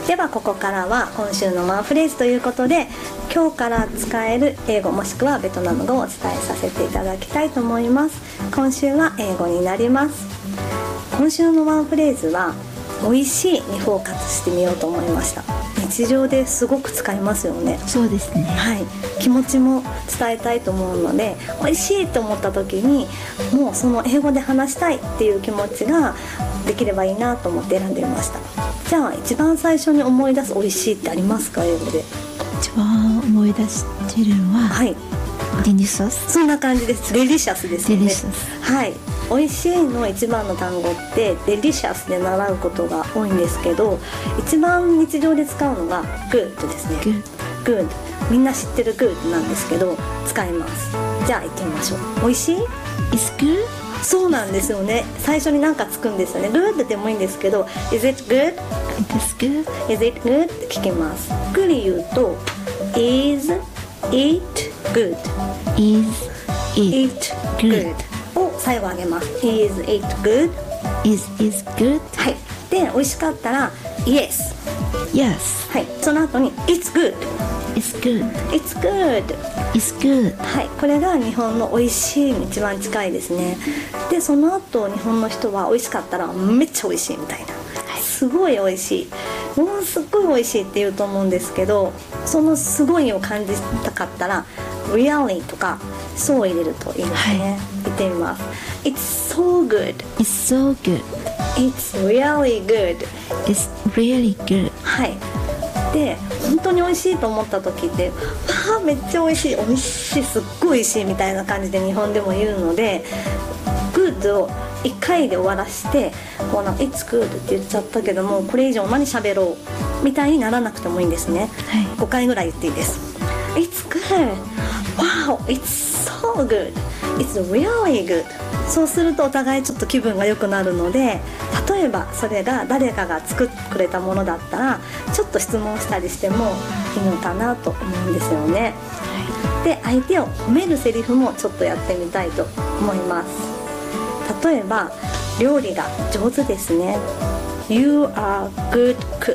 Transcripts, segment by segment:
ではここからは今週のワンフレーズということで、今日から使える英語もしくはベトナム語をお伝えさせていただきたいと思います。今週は英語になります。今週のワンフレーズは美味しいにフォーカスしてみようと思いました。日常ですごく使いますよね。 そうですね、 はい、気持ちも伝えたいと思うので、美味しいと思った時にもうその英語で話したいっていう気持ちができればいいなと思って選んでみました。じゃあ一番最初に思い出す美味しいってありますか、英語で。 一番思い出してるのは、 はい、 デリシャス。 そんな感じです。デリシャスですよね。 デリシャス、 はい、美味しいの一番の単語ってデリシャスで習うことが多いんですけど、一番日常で使うのが good ですね。 good、 みんな知ってる good なんですけど使います。じゃあ行ってみましょう。美味しい It's good。 そうなんですよね。最初に何かつくんですよね。 good でもいいんですけど Is it good? It's good。 Is it good? って聞きます。ゆっくり言うと Is it good? Is it good。 を最後上げます。 Is it good? Is good。 はい。で美味しかったら Yes。 Yes。 はい。その後に It's good。 It's good。 It's good。 It's good。 はい。これが日本の美味しいに一番近いですね。でその後日本の人は美味しかったらめっちゃ美味しいみたいな、すごい美味しい、もうすっごい美味しいって言うと思うんですけど、そのすごいを感じたかったら really とかそう入れるといいですね。 はい、 言ってみます。 It's so good。 It's so good。 It's really good。 It's really good。 はい。で本当に美味しいと思った時ってわあめっちゃ美味しい、美味しい、すっごい美味しいみたいな感じで日本でも言うので、 good を1回で終わらしてこの It's good って言っちゃったけどもこれ以上何喋ろうみたいにならなくてもいいんですね。 はい、 5回ぐらい言っていいです。 It's good。 Wow It's so good。 It's really good。 そうするとお互いちょっと気分が良くなるので、例えばそれが誰かが作ってくれたものだったらちょっと質問したりしてもいいのかなと思うんですよね。で相手を褒めるセリフもちょっとやってみたいと思います。例えば料理が上手ですね。 You are good cook。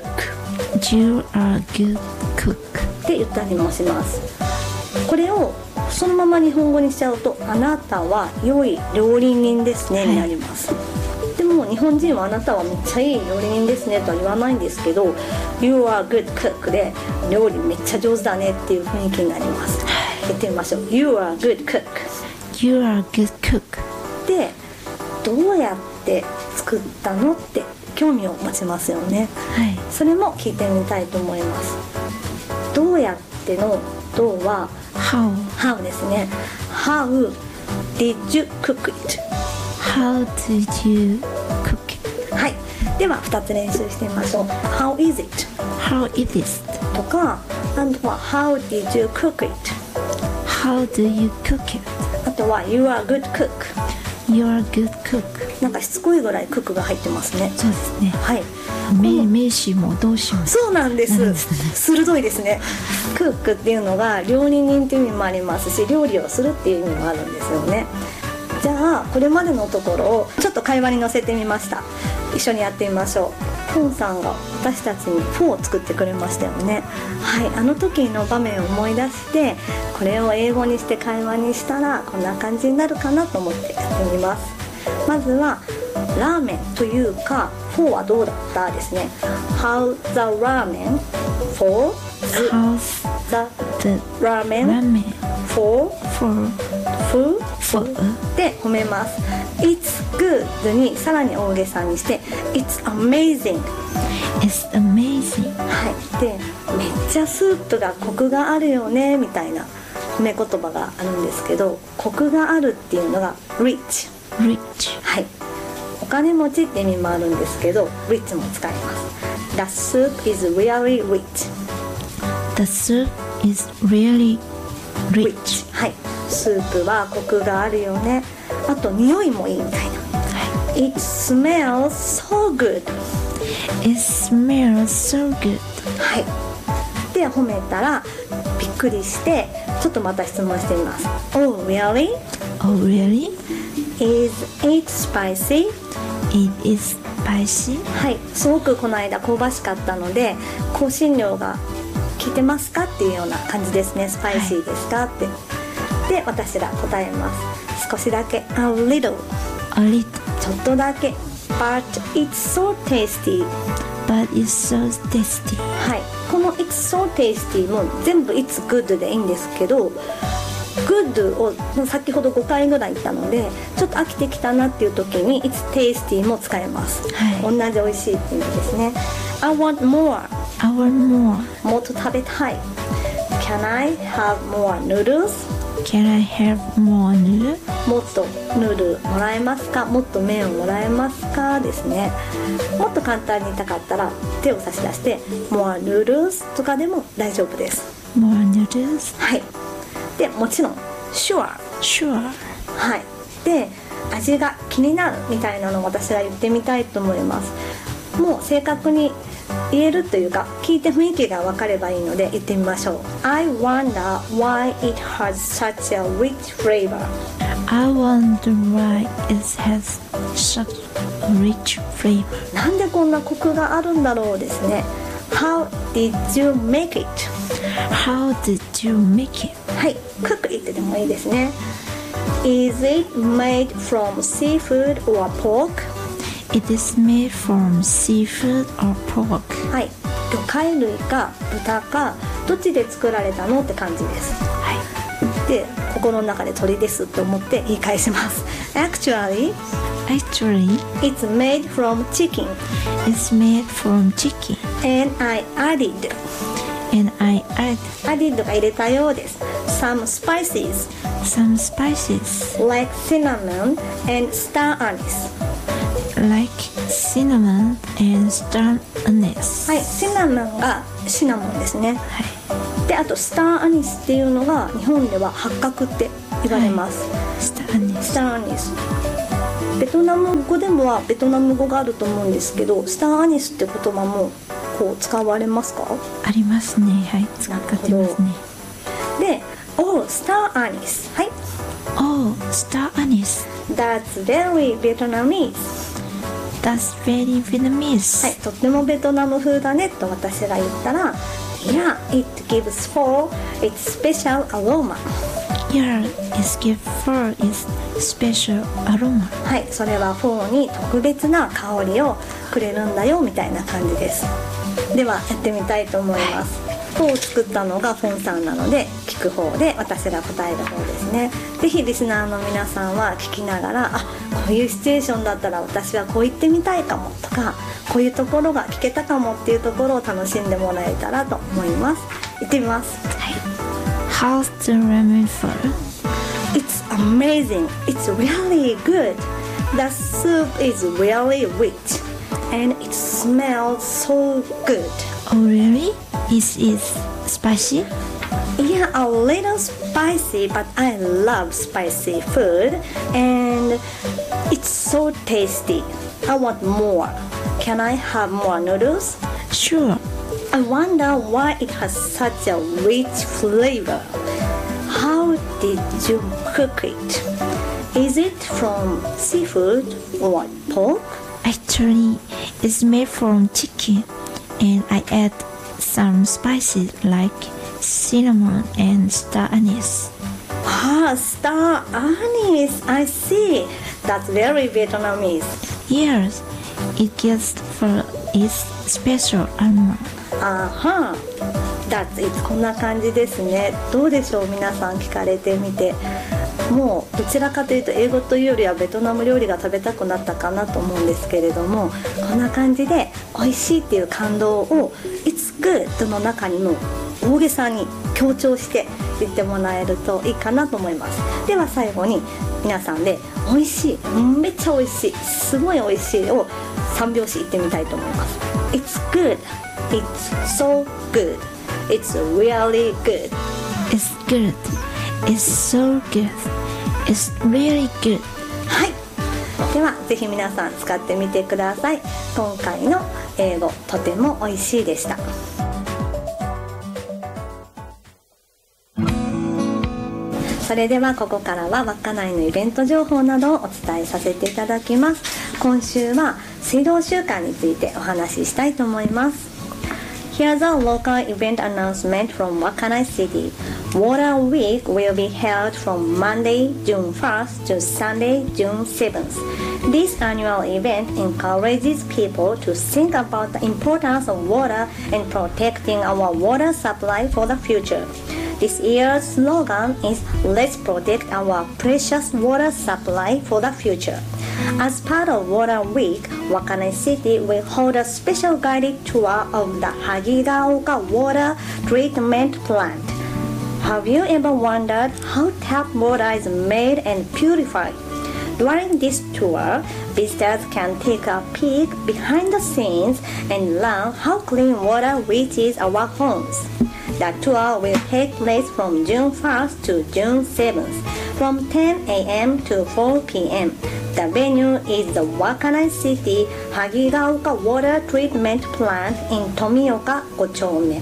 You are good cook。 って言ったりもします。これをそのまま日本語にしちゃうとあなたは良い料理人ですね、になります。でも日本人はあなたはめっちゃいい料理人ですねとは言わないんですけど You are good cook で料理めっちゃ上手だねっていう雰囲気になります。言ってみましょう。 You are good cook。 You are good cook。 でどうやって作ったのって興味を持ちますよね。 はい、 それも聞いてみたいと思います。どうやってのどうは How ですね。 How did you cook it？ How did you cook it？ はい。では2つ練習してみましょう。 How is it？ How it is？ とか、あとは How did you cook it？ How do you cook it？ あとは You are good cook。 You are good cook。 なんかしつこいぐらいクックが入ってますね。 そうですね。 はい。 名詞も動詞も。 そうなんです。 なんですね。 鋭いですね。クックっていうのが料理人っていう意味もありますし、料理をするっていう意味もあるんですよね。じゃあこれまでのところをちょっと会話に載せてみました。一緒にやってみましょう。ポンさんが私たちにフォーを作ってくれましたよね。はい、あの時の場面を思い出してこれを英語にして会話にしたらこんな感じになるかなと思ってやってみます。まずはラーメンというかフォーはどうだったですね。 How the ramen for How's the ramen for food で褒めます。 It's good にさらに大げさにして It's amazing。 It's amazing。 はい。でめっちゃスープがコクがあるよねみたいな褒め言葉があるんですけど、コクがあるっていうのが rich。 はい。お金持ちって意味もあるんですけど rich も使います。 The soup is really rich。 The soup is really rich。 はい。スープはコクがあるよね。あと匂いもいいみたいな。It smells so good。 It smells so good。 はい。で褒めたらびっくりしてちょっとまた質問してみます。 Oh really? Oh really? Is it spicy? It is spicy? はい、すごくこの間香ばしかったので、香辛料が効いてますかっていうような感じですね。スパイシーですかって。で、私が答えます。少しだけ a little A little, ちょっとだけ but it's so tasty but it's so tasty. はい、この it's so tasty も全部 it's good でいいんですけど、good を先ほど5回ぐらい言ったので、ちょっと飽きてきたなっていう時に it's tasty も使えます、 はい、 同じ美味しいっていう意味ですね。 I want more I want more. もっと食べたい。 Can I have more noodles? Can I have more noodle? もっとヌードルもらえますか、もっと麺をもらえますかですね。もっと簡単に言いたかったら手を差し出して more noodles とかでも大丈夫です。 More noodles? はい。で、もちろん sure Sure. はい。で、味が気になるみたいなのを私は言ってみたいと思います。もう正確に言えるというか、聞いて雰囲気が分かればいいので言ってみましょう。 I wonder why it has such a rich flavor. I wonder why it has such a rich flavor. なんでこんなコクがあるんだろうですね。 How did you make it? How did you make it? はい、cook it でもいいですね。 Is it made from seafood or pork? It is made from seafood or pork. はい、魚介類か豚かどっちで作られたのって感じです。 はで、心の中で鳥ですって思って言い返します。 Actually, い。Actually, it's made from chicken it's made from chicken, and I added and I add added が入れたようです。 Some spices some spices like cinnamon and star anise. like cinnamon and star anise. はい、シナモンがシナモンですね。 はい。 で、あとスターアニスっていうのが日本では八角って言われます、 star anise. スターアニス。ベトナム語でもベトナム語があると思うんですけど、スターアニスって言葉もこう使われますか？ ありますね。はい。使ってますね。 で、Oh, star anise. はい。 Oh, star anise. That's very Vietnamese. That's very Vietnamese. はい、とってもベトナム風だねと私が言ったら、Yeah, it gives for its special aroma. Yeah, it's give for its special aroma. はい、それはフォーに特別な香りをくれるんだよみたいな感じです。ではやってみたいと思います。フォーを作ったのがフォンさんなので聞く方で、私が答える方ですね。ぜひリスナーの皆さんは聞きながら、あ、こういうシチュエーションだったら私はこう言ってみたいかもとか、こういうところが聞けたかもっていうところを楽しんでもらえたらと思います。行ってみます。 はい。How's the ramen for? It's amazing. It's really good. The soup is really rich and it smells so good. Oh really? Is it spicy? Yeah, a little spicy, but I love spicy food and it's so tasty. I want more. Can I have more noodles? Sure. I wonder why it has such a rich flavor. How did you cook it? Is it from seafood or pork? Actually, it's made from chicken, and I add some spices like cinnamon and star anise. Ah, star anise. I see. That's very Vietnamese. Yes, it gives for its special aroma. あは、That's it. こんな感じですね。どうでしょう、皆さん聞かれてみて。もうどちらかというと英語というよりはベトナム料理が食べたくなったかなと思うんですけれども、こんな感じで美味しいっていう感動を It's good の中にも大げさに強調して言ってもらえるといいかなと思います。では最後に皆さんで美味しい、めっちゃ美味しい、すごい美味しいを3拍子言ってみたいと思います。 It's good, It's so good, It's really good. It's good. It's so good. It's really good. はい。ではぜひ皆さん使ってみてください。今回の英語とても美味しいでした。それではここからは稚内のイベント情報などをお伝えさせていただきます。今週は水道習慣についてお話ししたいと思います。Here's a local event announcement from Wakkanai City. Water Week will be held from Monday, June 1st to Sunday, June 7th. This annual event encourages people to think about the importance of water and protecting our water supply for the future. This year's slogan is "Let's protect our precious water supply for the future." As part of Water Week, Wakkanai City will hold a special guided tour of the Hagigaoka Water Treatment Plant. Have you ever wondered how tap water is made and purified? During this tour, visitors can take a peek behind the scenes and learn how clean water reaches our homes. The tour will take place from June 1st to June 7th, from 10 a.m. to 4 p.m. The venue is the Wakkanai City Hagigaoka Water Treatment Plant in Tomioka 5丁目.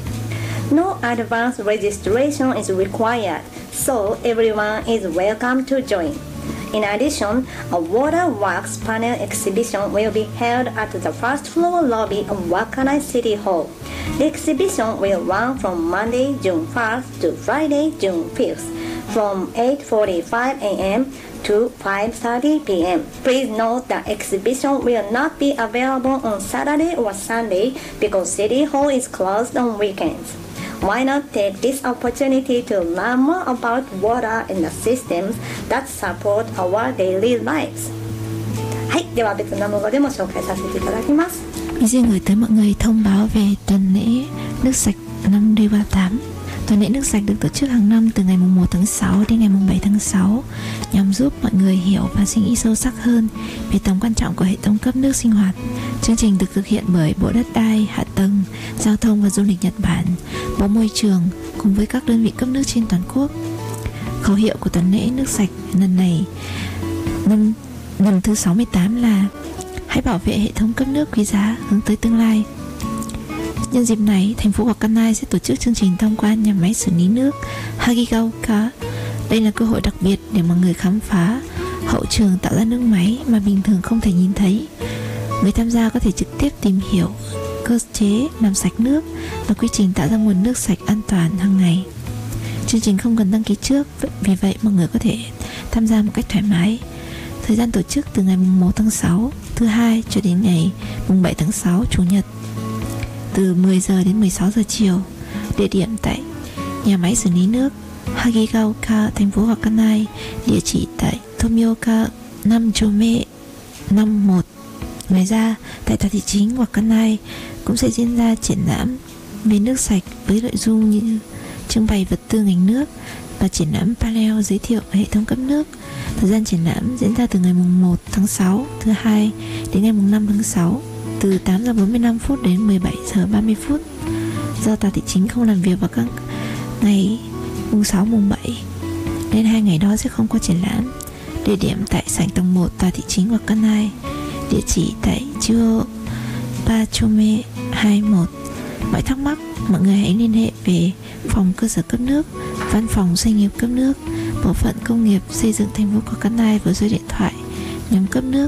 No advance registration is required, so everyone is welcome to join. In addition, a waterworks panel exhibition will be held at the first floor lobby of Wakkanai City Hall. The exhibition will run from Monday, June 1st to Friday, June 5th, from 8:45 a.m. to 5:30 p.m. Please note that exhibition will not be available on Saturday or Sunday because City Hall is closed on weekends. Why not take this opportunity to learn more about water and the systems that support our daily lives? はい、ではベトナム語でも紹介させていただきます。 Mình xin gửi tới mọi người thông báo về tuần lễ nước sạch năm D38. Tuần lễ nước sạch được tổ chức hàng năm từ ngày 1 tháng 6 đến ngày 7 tháng 6 nhằm giúp mọi người hiểu và suy nghĩ sâu sắc hơn về tầm quan trọng của hệ thống cấp nước sinh hoạt. Chương trình được thực hiện bởi Bộ Đất đai, Hạ tầng, Giao thông và Du lịch Nhật Bản, Bộ Môi trường cùng với các đơn vị cấp nước trên toàn quốc. Khẩu hiệu của tuần lễ nước sạch lần này năm thứ 68 là hãy bảo vệ hệ thống cấp nước quý giá hướng tới tương lai. Nhân dịp này, thành phố Wakkanai sẽ tổ chức chương trình tham quan nhà máy xử lý nước Hagigaoka. Đây là cơ hội đặc biệt để mọi người khám phá hậu trường tạo ra nước máy mà bình thường không thể nhìn thấy. Người tham gia có thể trực tiếp tìm hiểu cơ chế làm sạch nước và quy trình tạo ra nguồn nước sạch an toàn hàng ngày. Chương trình không cần đăng ký trước, vì vậy mọi người có thể tham gia một cách thoải mái. Thời gian tổ chức từ ngày 1 tháng 6 thứ hai cho đến ngày 7 tháng 6 chủ nhật, từ 10 giờ đến 16 giờ chiều. Địa điểm tại nhà máy xử lý nước Hagigaoka, thành phố Wakkanai, địa chỉ tại Tomioka 5丁目 51. Ngoài ra, tại tòa thị chính Wakkanai cũng sẽ diễn ra triển lãm về nước sạch với nội dung như trưng bày vật tư ngành nước và triển lãm panel giới thiệu hệ thống cấp nước. Thời gian triển lãm diễn ra từ ngày 1 tháng 6 thứ hai đến ngày 5 tháng 6, từ 8 giờ 45 phút đến 17 giờ 30 phút. Do tòa thị chính không làm việc vào các ngày mùng 6, mùng 7 nên 2 ngày đó sẽ không có triển lãm. Địa điểm tại sảnh tầng 1 tòa thị chính Wakkanai, địa chỉ tại Chiyo 3丁目 21. Mọi thắc mắc, mọi người hãy liên hệ về phòng cơ sở cấp nước, văn phòng doanh nghiệp cấp nước, bộ phận công nghiệp xây dựng thành phố Wakkanai với số điện thoại nhóm cấp nước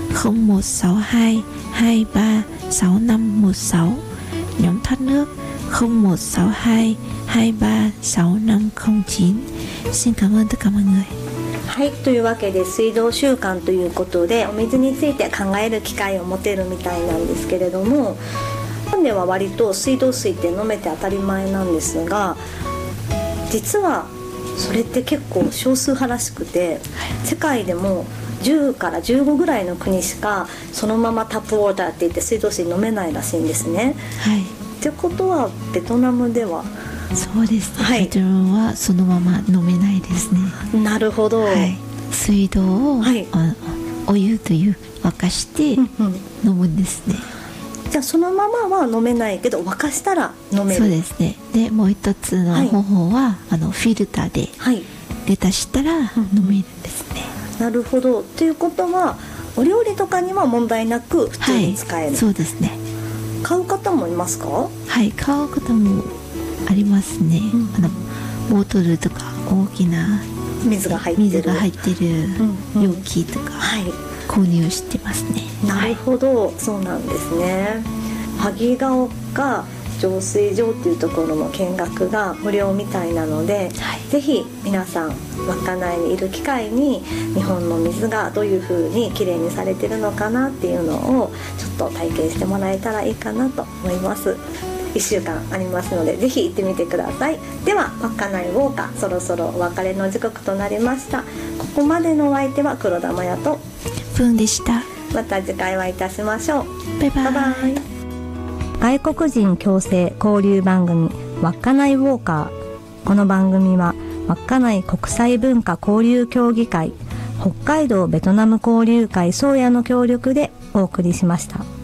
0162 23 6516, nhóm thoát nước 0162 23 6509. Xin cảm ơn tất cả mọi người. はい、というわけで水道習慣ということでお水について考える機会を持てるみたいなんですけれども、日本では割と水道水って飲めて当たり前なんですが、実はそれって結構少数派らしくて、世界でも10から15ぐらいの国しかそのままタップウォーターって言って水道水飲めないらしいんですね。 はい。 ってことはベトナムではそうですね、 はい、 ベトナムはそのまま飲めないですね。 なるほど、はい、 水道を、はい、お湯という沸かして飲むんですね。 じゃあそのままは飲めないけど沸かしたら飲める。 そうですね。でもう一つの方法は、フィルターで入れたしたら飲めるんですね。 なるほど。ということはお料理とかには問題なく普通に使える、 はい、そうですね。 買う方もいますか？ はい、買う方もありますね、ボトルとか大きな水が入ってる容器とか、 はい、 購入してますね。 なるほど、そうなんですね。萩ヶ丘浄水場っていうところの見学が無料みたいなので、ぜひ皆さん稚内にいる機会に日本の水がどういう風にきれいにされてるのかなっていうのをちょっと体験してもらえたらいいかなと思います。1週間ありますのでぜひ行ってみてください。では稚内ウォーカー、そろそろお別れの時刻となりました。ここまでのお相手は黒田真也とプーンでした。 また次回お会いいたしましょう。 バイバイ。 バイバイ。外国人共生交流番組稚内ウォーカー。この番組は稚内国際文化交流協議会、北海道ベトナム交流会宗谷の協力でお送りしました。